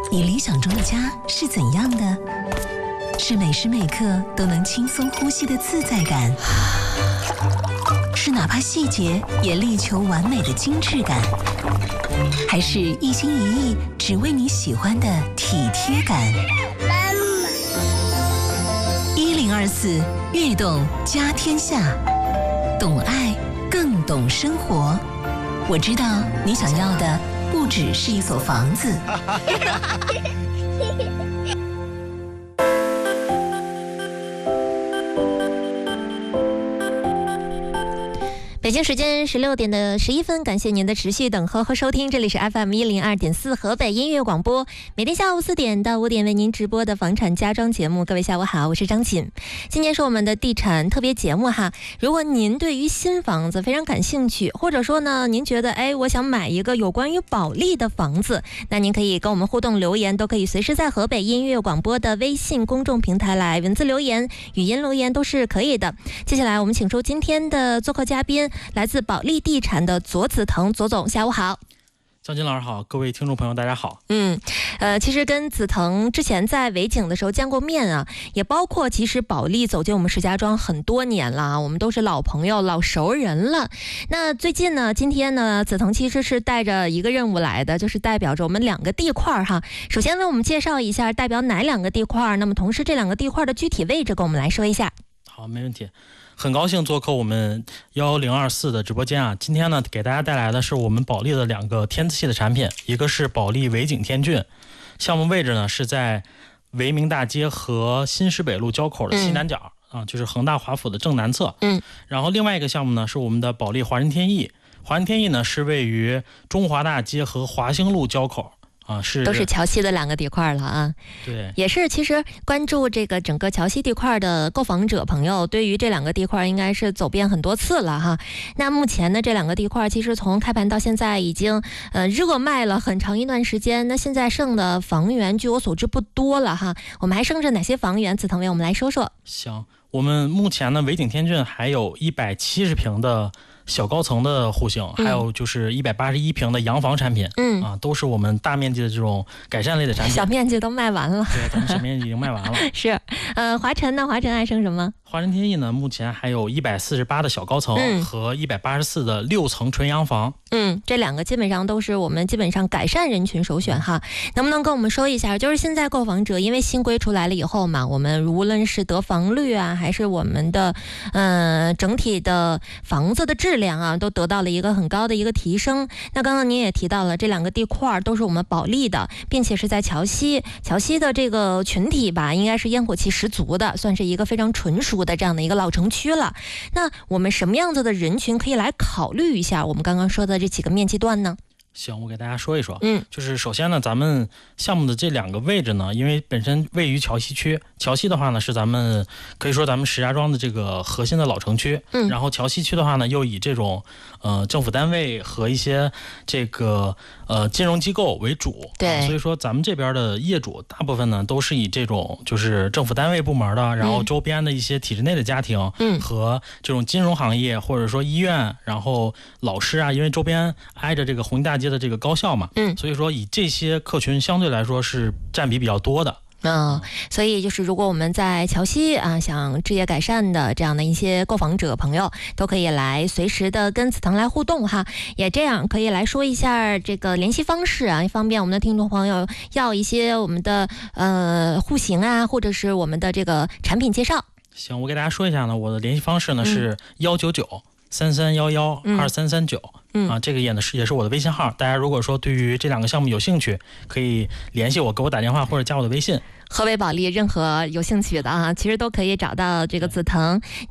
你理想中的家是怎样的？是每时每刻都能轻松呼吸的自在感，是哪怕细节也力求完美的精致感，还是一心一意只为你喜欢的体贴感？1024悦动家天下，懂爱更懂生活。我知道你想要的不只是一所房子。 北京时间16点的11分，感谢您的持续等候和收听，这里是 FM102.4 河北音乐广播，每天下午4点到5点为您直播的房产家装节目。各位下午好，我是张锦。今天是我们的地产特别节目哈。如果您对于新房子非常感兴趣，或者说呢您觉得我想买一个有关于保利的房子，那您可以跟我们互动留言，都可以随时在河北音乐广播的微信公众平台来文字留言、语音留言都是可以的。接下来我们请出今天的做客嘉宾，来自保利地产的左子腾左总，下午好。 张金老师好，各位听众朋友大家好。 其实跟子腾之前在维景的时候见过面啊，也包括其实保利走进我们石家庄很多年了，我们都是老朋友老熟人了。那最近呢，今天呢，子腾其实是带着一个任务来的，就是代表着我们2个地块哈。首先为我们介绍一下代表哪2个地块，那么同时这2个地块的具体位置跟我们来说一下。 好，没问题。很高兴做客我们1024的直播间啊！今天呢，给大家带来的是我们保利的2个天字系的产品，一个是保利维景天骏，项目位置呢是在维明大街和新石北路交口的西南角就是恒大华府的正南侧。然后另外一个项目呢是我们的保利华人天逸，华人天逸呢是位于中华大街和华兴路交口。都是桥西的2个地块了啊。 对， 也是其实关注这个整个桥西地块的购房者朋友，对于这2个地块应该是走遍很多次了哈。那目前呢，这2个地块其实从开盘到现在已经热卖了很长一段时间。那现在剩的房源据我所知不多了哈，我们还剩着哪些房源？子腾为我们来说说。 行，我们目前呢，维景天骏还有170平的小高层的户型，还有就是181平的洋房产品，都是我们大面积的这种改善类的产品。 小面积都卖完了。 对，咱们小面积已经卖完了。 是，华晨呢？华晨还剩什么？ 华晨天逸呢，目前还有148的小高层和184的6层纯洋房。 这2个基本上都是我们基本上改善人群首选哈。能不能跟我们说一下，就是现在购房者因为新规出来了以后嘛，我们无论是得房率啊，还是我们的整体的房子的质量啊，都得到了一个很高的一个提升。那刚刚您也提到了，这2个地块都是我们保利的，并且是在桥西的这个群体吧，应该是烟火气十足的，算是一个非常纯熟的这样的一个老城区了。那我们什么样子的人群可以来考虑一下我们刚刚说的这几个面积段呢？ 行，我给大家说一说。就是首先呢，咱们项目的这2个位置呢，因为本身位于桥西区，桥西的话呢是咱们可以说咱们石家庄的这个核心的老城区。然后桥西区的话呢，又以这种政府单位和一些这个金融机构为主。 对， 所以说咱们这边的业主大部分呢都是以这种就是政府单位部门的，然后周边的一些体制内的家庭，和这种金融行业或者说医院，然后老师啊，因为周边挨着这个红旗大街的这个高校嘛，所以说以这些客群相对来说是占比比较多的。 所以就是如果我们在桥西啊想置业改善的这样的一些购房者朋友，都可以来随时的跟子腾来互动哈。也这样可以来说一下这个联系方式啊，方便我们的听众朋友要一些我们的户型啊，或者是我们的这个产品介绍。 行，我给大家说一下呢，我的联系方式呢是19933112339。这个也是我的微信号，大家如果说对于这2个项目有兴趣，可以联系我，给我打电话或者加我的微信。 河北保利任何有兴趣的啊，其实都可以找到这个子腾。